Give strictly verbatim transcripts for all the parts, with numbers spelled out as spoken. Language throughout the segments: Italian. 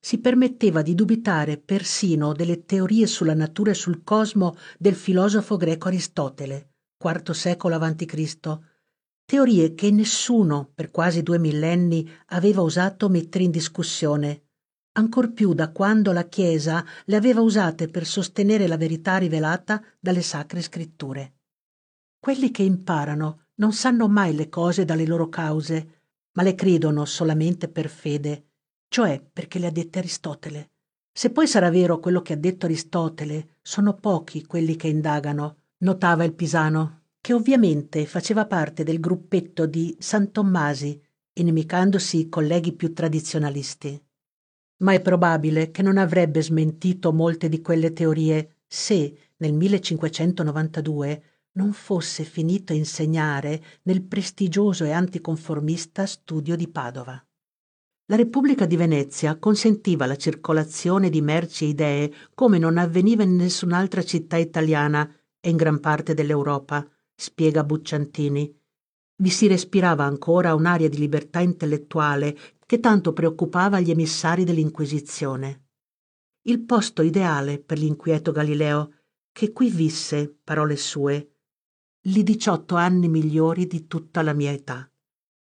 si permetteva di dubitare persino delle teorie sulla natura e sul cosmo del filosofo greco Aristotele, quarto secolo avanti Cristo, teorie che nessuno per quasi due millenni aveva osato mettere in discussione, ancor più da quando la Chiesa le aveva usate per sostenere la verità rivelata dalle sacre scritture. Quelli che imparano non sanno mai le cose dalle loro cause, ma le credono solamente per fede, cioè perché le ha dette Aristotele. Se poi sarà vero quello che ha detto Aristotele, sono pochi quelli che indagano, notava il Pisano, che ovviamente faceva parte del gruppetto di San Tommasi, inimicandosi i colleghi più tradizionalisti. Ma è probabile che non avrebbe smentito molte di quelle teorie se, nel millecinquecentonovantadue, non fosse finito a insegnare nel prestigioso e anticonformista studio di Padova. La Repubblica di Venezia consentiva la circolazione di merci e idee come non avveniva in nessun'altra città italiana e in gran parte dell'Europa, spiega Bucciantini. Vi si respirava ancora un'aria di libertà intellettuale che tanto preoccupava gli emissari dell'Inquisizione. Il posto ideale per l'inquieto Galileo, che qui visse, parole sue, li diciotto anni migliori di tutta la mia età.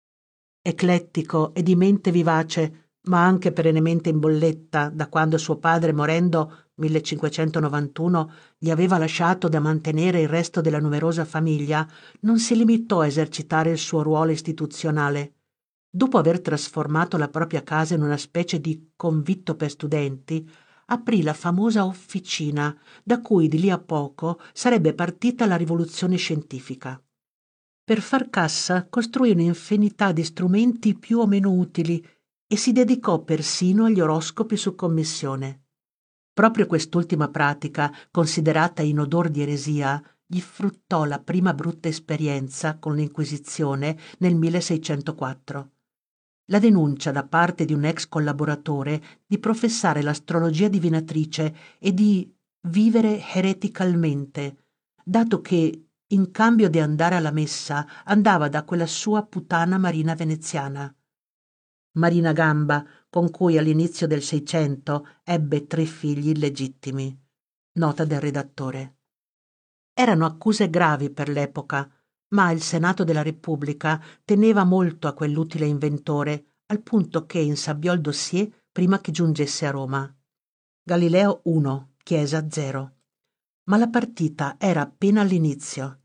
Eclettico e di mente vivace, ma anche perennemente in bolletta da quando suo padre, morendo millecinquecentonovantuno, gli aveva lasciato da mantenere il resto della numerosa famiglia, non si limitò a esercitare il suo ruolo istituzionale. Dopo aver trasformato la propria casa in una specie di convitto per studenti, aprì la famosa officina, da cui di lì a poco sarebbe partita la rivoluzione scientifica. Per far cassa costruì un'infinità di strumenti più o meno utili e si dedicò persino agli oroscopi su commissione. Proprio quest'ultima pratica, considerata in odor di eresia, gli fruttò la prima brutta esperienza con l'Inquisizione nel milleseicentoquattro. La denuncia da parte di un ex collaboratore di professare l'astrologia divinatrice e di vivere ereticalmente, dato che, in cambio di andare alla messa, andava da quella sua putana Marina veneziana. Marina Gamba, con cui all'inizio del Seicento ebbe tre figli illegittimi. Nota del redattore. Erano accuse gravi per l'epoca, ma il Senato della Repubblica teneva molto a quell'utile inventore, al punto che insabbiò il dossier prima che giungesse a Roma. Galileo uno, Chiesa zero. Ma la partita era appena all'inizio.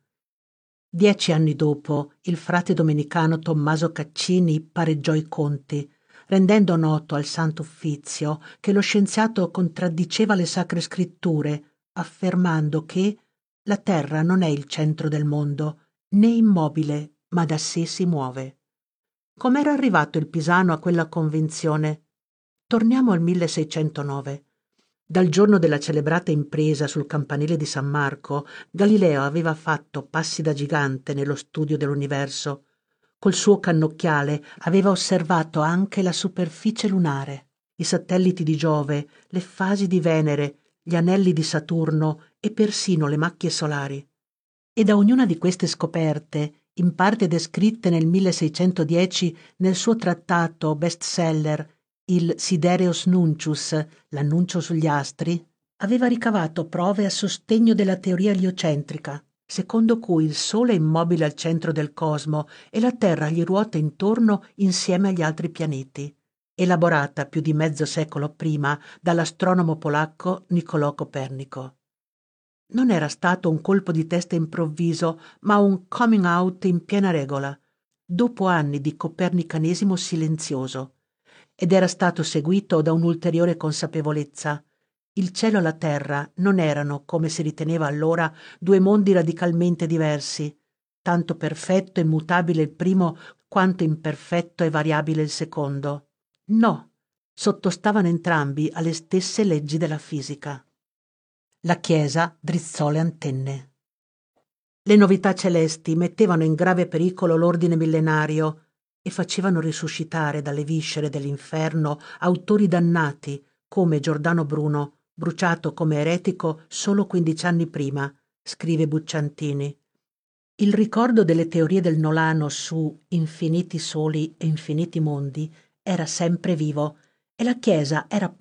Dieci anni dopo, il frate domenicano Tommaso Caccini pareggiò i conti, rendendo noto al Santo Uffizio che lo scienziato contraddiceva le sacre scritture, affermando che la Terra non è il centro del mondo, né immobile, ma da sé si muove. Com'era arrivato il Pisano a quella convinzione? Torniamo al milleseicentonove. Dal giorno della celebrata impresa sul campanile di San Marco, Galileo aveva fatto passi da gigante nello studio dell'universo. Col suo cannocchiale aveva osservato anche la superficie lunare, i satelliti di Giove, le fasi di Venere, gli anelli di Saturno e persino le macchie solari. E da ognuna di queste scoperte, in parte descritte nel milleseicentodieci nel suo trattato bestseller il Sidereus Nuncius, l'annuncio sugli astri, aveva ricavato prove a sostegno della teoria eliocentrica, secondo cui il Sole è immobile al centro del cosmo e la Terra gli ruota intorno insieme agli altri pianeti, elaborata più di mezzo secolo prima dall'astronomo polacco Niccolò Copernico. Non era stato un colpo di testa improvviso, ma un coming out in piena regola, dopo anni di copernicanesimo silenzioso, ed era stato seguito da un'ulteriore consapevolezza. Il cielo e la terra non erano, come si riteneva allora, due mondi radicalmente diversi, tanto perfetto e mutabile il primo quanto imperfetto e variabile il secondo. No, sottostavano entrambi alle stesse leggi della fisica. La Chiesa drizzò le antenne. Le novità celesti mettevano in grave pericolo l'ordine millenario e facevano risuscitare dalle viscere dell'inferno autori dannati come Giordano Bruno, bruciato come eretico solo quindici anni prima, scrive Bucciantini. Il ricordo delle teorie del Nolano su infiniti soli e infiniti mondi era sempre vivo e la Chiesa era